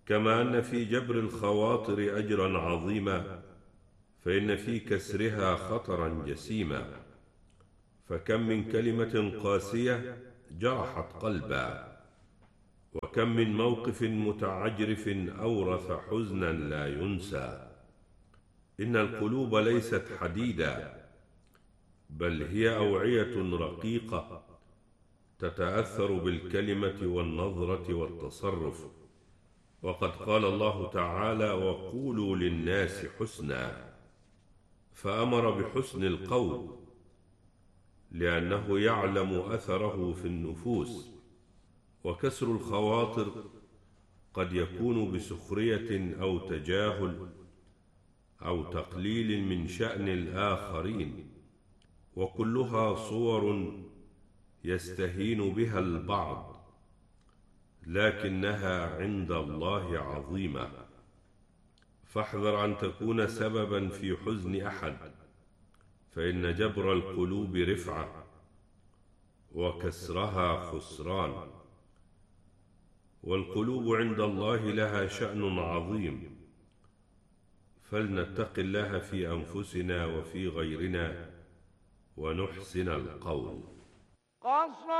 كما أن في جبر الخواطر أجرا عظيما، فإن في كسرها خطرا جسيما. فكم من كلمة قاسية جرحت قلبا، وكم من موقف متعجرف أورث حزنا لا ينسى. إن القلوب ليست حديدا، بل هي أوعية رقيقة تتأثر بالكلمة والنظرة والتصرف. وقد قال الله تعالى: وقولوا للناس حسنا، فأمر بحسن القول لأنه يعلم أثره في النفوس. وكسر الخواطر قد يكون بسخرية أو تجاهل أو تقليل من شأن الآخرين، وكلها صور يستهين بها البعض، لكنها عند الله عظيمة. فاحذر أن تكون سببا في حزن أحد، فإن جبر القلوب رفعة وكسرها خسران. والقلوب عند الله لها شأن عظيم، فلنتق الله في أنفسنا وفي غيرنا ونحسن القول.